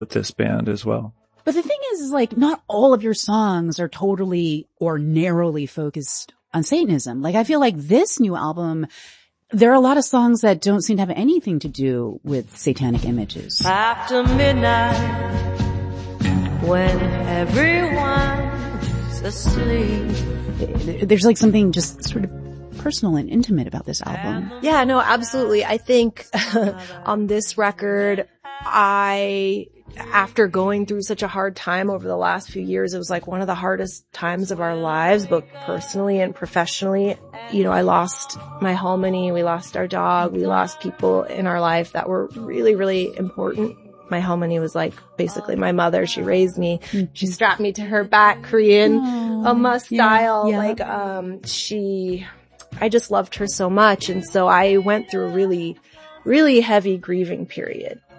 with this band as well. But the thing is like, not all of your songs are totally or narrowly focused on Satanism. Like, I feel like this new album, there are a lot of songs that don't seem to have anything to do with satanic images. After midnight, when everyone's asleep, there's like something just sort of personal and intimate about this album. Yeah, no, absolutely. I think on this record, after going through such a hard time over the last few years, it was like one of the hardest times of our lives, both personally and professionally. You know, I lost my harmony, we lost our dog, we lost people in our life that were really, really important. My harmony was like basically my mother. She raised me. She strapped me to her back, Korean, style. Yeah. Like, I just loved her so much. And so I went through a really, really heavy grieving period.